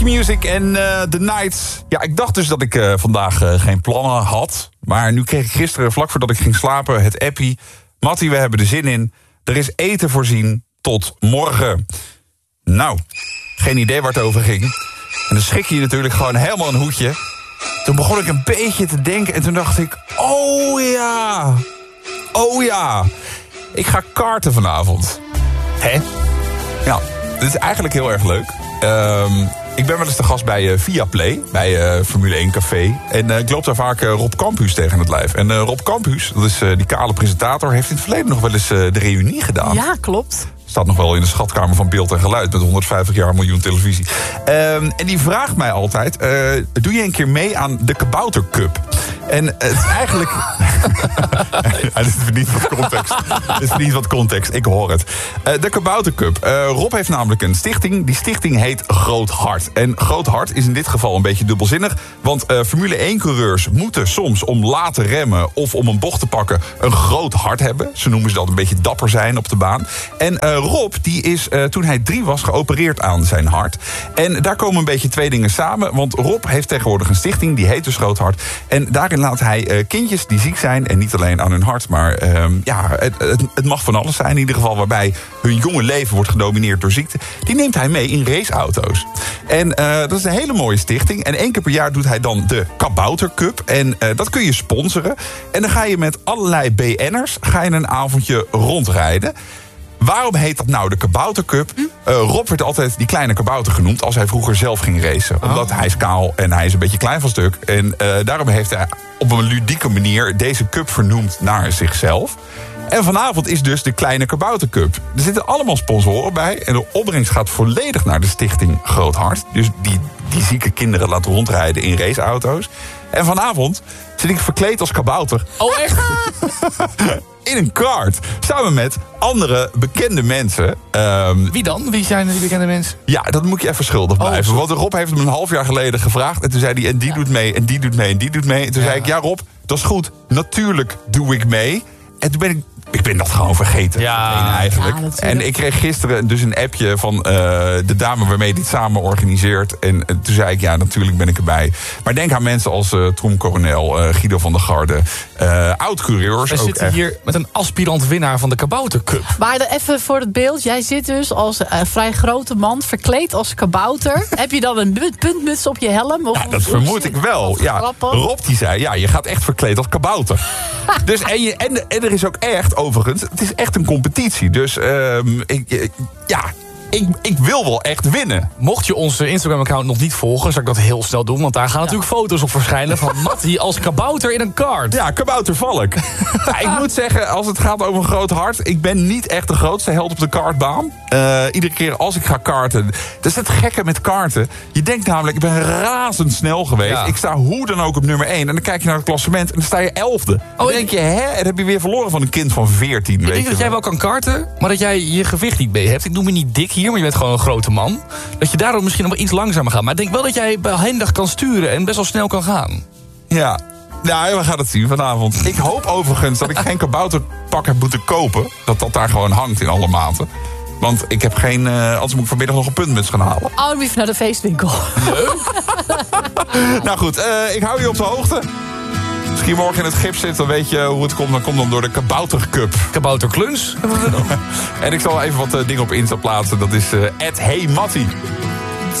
Music en The Night. Ja, ik dacht dus dat ik vandaag geen plannen had. Maar nu kreeg ik gisteren, vlak voordat ik ging slapen, het appie. Mattie, we hebben er zin in. Er is eten voorzien tot morgen. Nou, geen idee waar het over ging. En dan schrik je natuurlijk gewoon helemaal een hoedje. Toen begon ik een beetje te denken en toen dacht ik... Oh ja, ik ga karten vanavond. Hè? Ja, dit is eigenlijk heel erg leuk. Ik ben wel eens te gast bij Viaplay, bij Formule 1 Café. En ik loop daar vaak Rob Campus tegen het lijf. En Rob Campus, dat is die kale presentator, heeft in het verleden nog wel eens de reunie gedaan. Ja, klopt. Staat nog wel in de schatkamer van Beeld en Geluid met 150 jaar miljoen televisie. En die vraagt mij altijd, doe je een keer mee aan de Kabouter Cup? En het is eigenlijk... Dit is niet wat context. Ik hoor het. De Kabouter Cup. Rob heeft namelijk een stichting. Die stichting heet Groot Hart. En Groot Hart is in dit geval een beetje dubbelzinnig. Want Formule 1-coureurs moeten soms om laat te remmen of om een bocht te pakken een groot hart hebben. Ze noemen ze dat een beetje dapper zijn op de baan. En Rob, die is toen hij 3 was geopereerd aan zijn hart. En daar komen een beetje 2 dingen samen. Want Rob heeft tegenwoordig een stichting, die heet dus Groot Hart. En daarin laat hij kindjes die ziek zijn, en niet alleen aan hun hart, maar het mag van alles zijn in ieder geval, waarbij hun jonge leven wordt gedomineerd door ziekte. Die neemt hij mee in raceauto's. En dat is een hele mooie stichting. En 1 keer per jaar doet hij dan de Kabouter Cup. En dat kun je sponsoren. En dan ga je met allerlei BN'ers een avondje rondrijden. Waarom heet dat nou de Kabouter Cup? Rob werd altijd die kleine kabouter genoemd als hij vroeger zelf ging racen. Omdat hij is kaal en hij is een beetje klein van stuk. En daarom heeft hij op een ludieke manier deze cup vernoemd naar zichzelf. En vanavond is dus de kleine Kabouter Cup. Er zitten allemaal sponsoren bij. En de opbrengst gaat volledig naar de stichting Groot Hart. Dus die zieke kinderen laat rondrijden in raceauto's. En vanavond zit ik verkleed als kabouter. Oh, echt? In een kart. Samen met andere bekende mensen. Wie dan? Wie zijn die bekende mensen? Ja, dat moet je even schuldig blijven. Want Rob heeft hem een half jaar geleden gevraagd. En toen zei hij, en die doet mee, en die doet mee, en die doet mee. En toen zei ik, ja Rob, dat is goed. Natuurlijk doe ik mee. En toen ben ik ben dat gewoon vergeten. Ja, eigenlijk. Ja, en ik kreeg gisteren dus een appje van de dame waarmee die het samen organiseert. En toen zei ik, ja, natuurlijk ben ik erbij. Maar denk aan mensen als Troem Coronel, Guido van der Garde, oud-coureurs. We zitten hier met een aspirant winnaar van de Kabouter Cup. Maar even voor het beeld, jij zit dus als vrij grote man verkleed als kabouter. Heb je dan een puntmuts op je helm? Of, ja, dat vermoed ik wel. Ja, Rob die zei, ja, je gaat echt verkleed als kabouter. Dus, en er is ook echt, overigens, het is echt een competitie. Dus ik wil wel echt winnen. Mocht je onze Instagram-account nog niet volgen, zou ik dat heel snel doen. Want daar gaan natuurlijk foto's op verschijnen van Mattie als kabouter in een kart. Ja, kaboutervalk. Ja, ik moet zeggen, als het gaat over een groot hart, ik ben niet echt de grootste held op de kartbaan. Iedere keer als ik ga karten. Dat is het gekke met karten. Je denkt namelijk, ik ben razendsnel geweest. Ja. Ik sta hoe dan ook op nummer 1. En dan kijk je naar het klassement en dan sta je 11e. Dan denk je, en dan heb je weer verloren van een kind van 14. Ik denk dat jij wel kan karten, maar dat jij je gewicht niet mee hebt. Ik noem me niet dik hier, maar je bent gewoon een grote man. Dat je daardoor misschien nog wel iets langzamer gaat. Maar ik denk wel dat jij behendig kan sturen en best wel snel kan gaan. Ja. Ja, we gaan het zien vanavond. Ik hoop overigens dat ik geen kabouterpak heb moeten kopen. Dat daar gewoon hangt in alle maten. Want ik heb geen... anders moet ik vanmiddag nog een puntmuts gaan halen. Oh, even naar de feestwinkel. Leuk. Nou goed, ik hou je op de hoogte. Als ik hier morgen in het gips zit, dan weet je hoe het komt. Dan komt dan door de Kabouter Cup. Kabouter Kluns. En ik zal even wat dingen op Insta plaatsen. Dat is @heymattie.